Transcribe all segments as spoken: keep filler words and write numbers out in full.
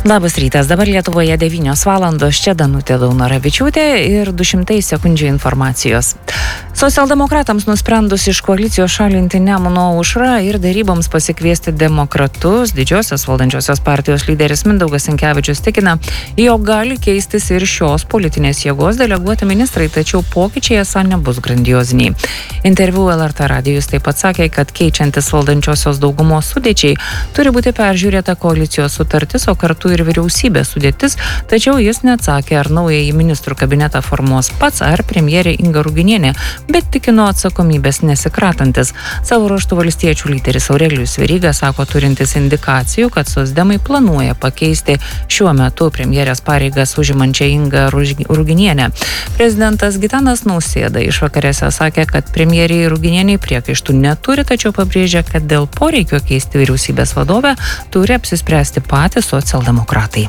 Labas rytas, dabar Lietuvoje devynios valandos, čia Danutė Daunoravičiūtė ir du šimtai sekundžių informacijos. Socialdemokratams nusprendus iš koalicijos šalinti Nemuno aušrą ir deryboms pasikviesti demokratus, didžiosios valdančiosios partijos lyderis Mindaugas Sinkevičius tikina, jog gali keistis ir šios politinės jėgos deleguoti ministrai, tačiau pokyčiai esą nebus grandioziniai. Interviu L R T radijus taip pat sakė, kad keičiantis valdančiosios daugumos sudėčiai turi būti peržiūrėta koalicijos sutartis, o kartu ir vyriausybės sudėtis, tačiau jis neatsakė, ar naująjį ministrų kabinetą formuos pats ar premjerė Inga Ruginienė, bet tikino atsakomybės nesikratantis. Savo ruožtu valstiečių lyderis Aurelijus Veryga sako turintis indikacijų, kad socdemai planuoja pakeisti šiuo metu premjerės pareigas užimančią Ingą Ruginienę. Prezidentas Gitanas Nausėda išvakarėse sakė, kad premjeriai Ruginieniai priekaištų neturi, tačiau pabrėžė, kad dėl poreikio keisti vyriausybės vadovę turi apsispręsti patys socialdemokratai.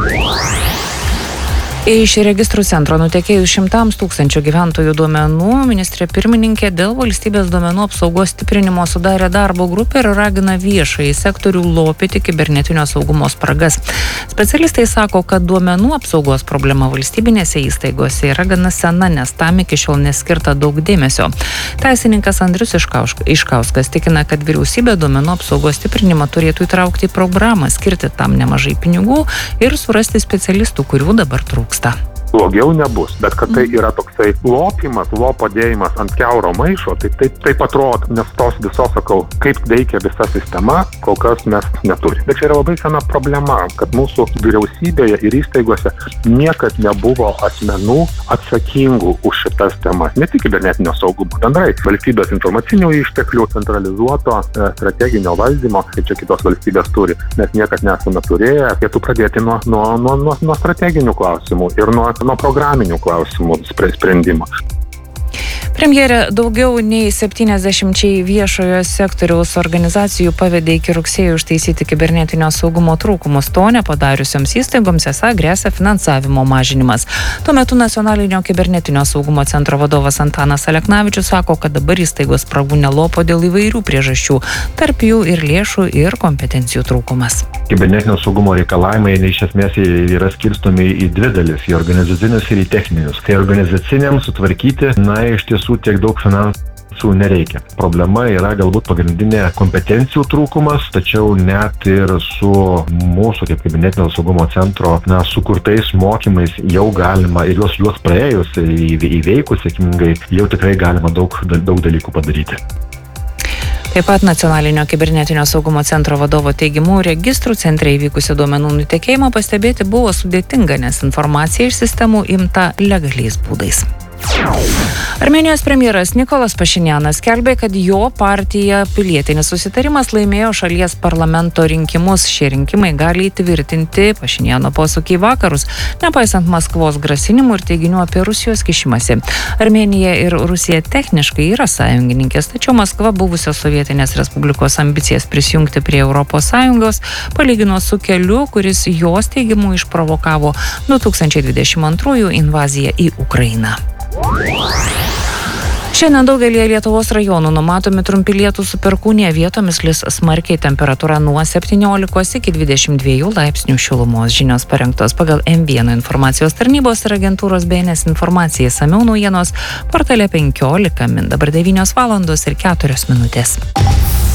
Iš registrų centro nutekėjus šimtams tūkstančių gyventojų duomenų, ministrė pirmininkė dėl valstybės duomenų apsaugos stiprinimo sudarė darbo grupę ir ragina viešąjį sektorių lopyti kibernetinio saugumo spragas. Specialistai sako, kad duomenų apsaugos problema valstybinėse įstaigose yra gana sena, nes tam iki šiol neskirta daug dėmesio. Teisininkas Andrius Iškauskas tikina, kad vyriausybė duomenų apsaugos stiprinimą turėtų įtraukti į programą, skirti tam nemažai pinigų ir surasti specialistų, kurių dabar trūksta. Blogiau nebus, bet kad tai yra toksai lopimas, lopo dėjimas ant kiauro maišo, tai taip, taip atrodo, nes tos visos, sakau, kaip veikia visa sistema, kol kas mes neturime. Bet čia yra labai sena problema, kad mūsų vyriausybėje ir įstaigose niekad nebuvo asmenų atsakingų už šitas temas. Ne tik kibernetinio saugumo, bendrai valstybės informacinių išteklių, centralizuoto e, strateginio valdymo, kaip čia kitos valstybės turi, mes niekad nesame turėję, reikėtų pradėti nuo, nuo, nuo, nuo, nuo strateginių klausimų ir nuo nuo programinių klausimų sprendimo. Premjerė daugiau nei septyniasdešimčiai viešojo sektoriaus organizacijų pavedė iki rugsėjo ištaisyti kibernetinio saugumo trūkumus. To nepadariusioms įstaigoms esą gresia finansavimo mažinimas. Tuo metu Nacionalinio kibernetinio saugumo centro vadovas Antanas Aleknavičius sako, kad dabar įstaigos spragų nelopo dėl įvairių priežasčių, tarp jų ir lėšų ir kompetencijų trūkumas. Kibernetinio saugumo reikalavimai iš esmės yra skirstomi į dvi dalis, į organizacinius ir į techninius. Tai organizaciniams sutvarkyti, na, iš tiesų tiek daug finansų nereikia. Problema yra galbūt pagrindinė kompetencijų trūkumas, tačiau net ir su mūsų kaip kibernetinio saugumo centro na, sukurtais mokymais jau galima ir juos, juos praėjus, įveikus sėkmingai, jau tikrai galima daug, daug dalykų padaryti. Taip pat Nacionalinio kibernetinio saugumo centro vadovo teigimu, registrų centre įvykusi duomenų nutekėjimą pastebėti buvo sudėtinga, nes informacija iš sistemų imta legaliais būdais. Armėnijos premjeras Nikolas Pašinjanas skelbė, kad jo partija Pilietinis susitarimas laimėjo šalies parlamento rinkimus. Šie rinkimai gali įtvirtinti Pašinjano posūkį į vakarus, nepaisant Maskvos grasinimų ir teiginių apie Rusijos kišimąsi. Armėnija ir Rusija techniškai yra sąjungininkės, tačiau Maskva buvusios Sovietinės Respublikos ambicijas prisijungti prie Europos Sąjungos palygino su keliu, kuris jos teigimu išprovokavo du tūkstančiai dvidešimt antrųjų invaziją į Ukrainą. Šiandien daugelį Lietuvos rajonų numatomi trumpi lietūs su perkūnija, vietomis lis smarkiai, temperatūra nuo septyniolikos iki dvidešimt dviejų laipsnių šilumos. Žinios parengtos pagal M vienas informacijos tarnybos ir agentūros B N S informacija. Išsamiau naujienos portale penkiolika min. Dabar devynios valandos ir keturios minutės.